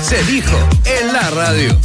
Se dijo en la radio.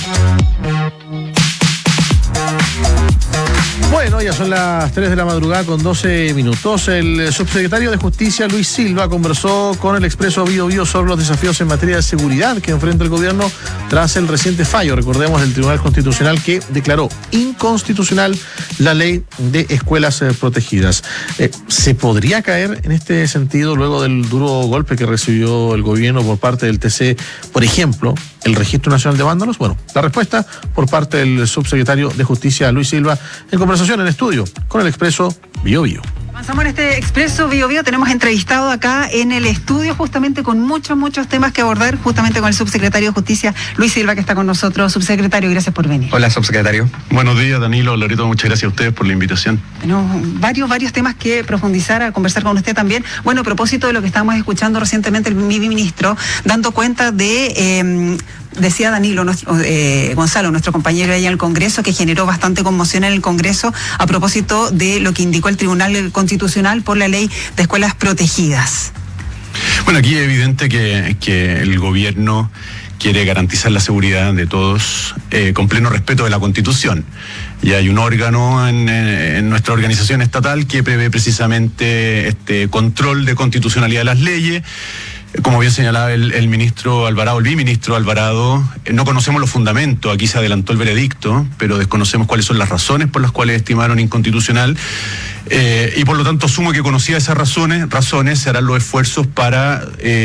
Bueno, ya son las 3 de la madrugada con 12 minutos. El subsecretario de Justicia, Luis Silva, conversó con el Expreso Bío Bío sobre los desafíos en materia de seguridad que enfrenta el gobierno tras el reciente fallo, recordemos, del Tribunal Constitucional que declaró inconstitucional la ley de escuelas protegidas. ¿Se podría caer en este sentido luego del duro golpe que recibió el gobierno por parte del TC, por ejemplo, el Registro Nacional de Vándalos? Bueno, la respuesta por parte del subsecretario de Justicia, Luis Silva, en conversación en estudio con el Expreso Bío Bío. Avanzamos en este Expreso Bío Bío. Tenemos entrevistado acá en el estudio justamente con muchos temas que abordar, justamente con el subsecretario de Justicia, Luis Silva, que está con nosotros. Subsecretario, gracias por venir. Hola, subsecretario. Buenos días, Danilo, Loreto, muchas gracias a ustedes por la invitación. Tenemos varios temas que profundizar, a conversar con usted también. Bueno, a propósito de lo que estábamos escuchando recientemente el ministro, dando cuenta de... decía Danilo, Gonzalo, nuestro compañero allá en el Congreso, que generó bastante conmoción en el Congreso a propósito de lo que indicó el Tribunal Constitucional por la ley de escuelas protegidas. Bueno, aquí es evidente que el gobierno quiere garantizar la seguridad de todos con pleno respeto de la Constitución. Y hay un órgano en nuestra organización estatal que prevé precisamente este control de constitucionalidad de las leyes. Como bien señalaba el ministro Alvarado, el viceministro Alvarado, no conocemos los fundamentos, aquí se adelantó el veredicto, pero desconocemos cuáles son las razones por las cuales estimaron inconstitucional, y por lo tanto asumo que conocía esas razones se harán los esfuerzos para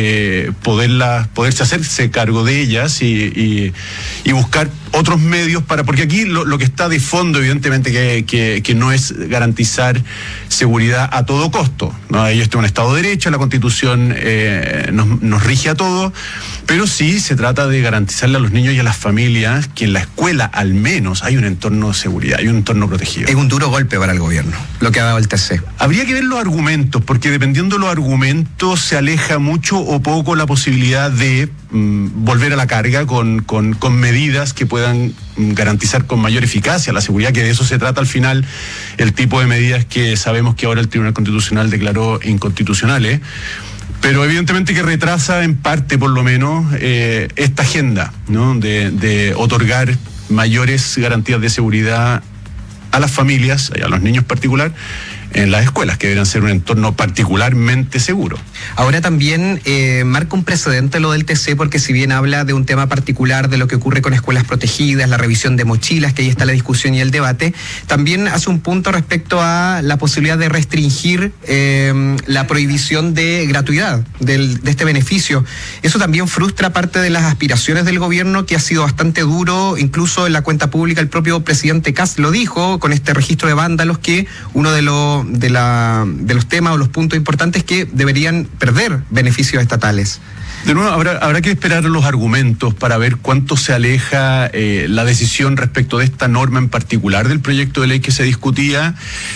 poderse hacerse cargo de ellas y buscar otros medios porque aquí lo que está de fondo evidentemente que no es garantizar seguridad a todo costo, ¿no? Ahí está un Estado de Derecho, la Constitución nos rige a todos, pero sí se trata de garantizarle a los niños y a las familias que en la escuela al menos hay un entorno de seguridad, hay un entorno protegido. Es un duro golpe para el gobierno, lo que ha dado el TC. Habría que ver los argumentos, porque dependiendo de los argumentos se aleja mucho o poco la posibilidad de volver a la carga con medidas que puedan garantizar con mayor eficacia la seguridad, que de eso se trata al final el tipo de medidas que sabemos que ahora el Tribunal Constitucional declaró inconstitucionales. Pero evidentemente que retrasa en parte, por lo menos, esta agenda, ¿no? de otorgar mayores garantías de seguridad a las familias, a los niños en particular, en las escuelas, que deberían ser un entorno particularmente seguro. Ahora también marca un precedente lo del TC, porque si bien habla de un tema particular de lo que ocurre con escuelas protegidas, la revisión de mochilas, que ahí está la discusión y el debate, también hace un punto respecto a la posibilidad de restringir la prohibición de gratuidad de este beneficio. Eso también frustra parte de las aspiraciones del gobierno, que ha sido bastante duro, incluso en la cuenta pública el propio presidente Kast lo dijo, con este registro de vándalos, que uno de los temas o los puntos importantes que deberían perder beneficios estatales. De nuevo, habrá que esperar los argumentos para ver cuánto se aleja la decisión respecto de esta norma en particular del proyecto de ley que se discutía,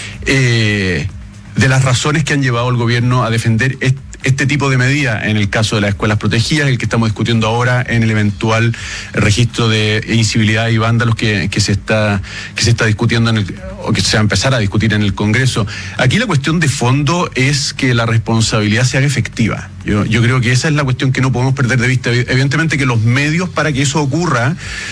de las razones que han llevado al gobierno a defender este tipo de medida en el caso de las escuelas protegidas, el que estamos discutiendo ahora en el eventual registro de incivilidad y vándalos que se está discutiendo o que se va a empezar a discutir en el Congreso. Aquí la cuestión de fondo es que la responsabilidad se haga efectiva. Yo creo que esa es la cuestión que no podemos perder de vista. Evidentemente que los medios para que eso ocurra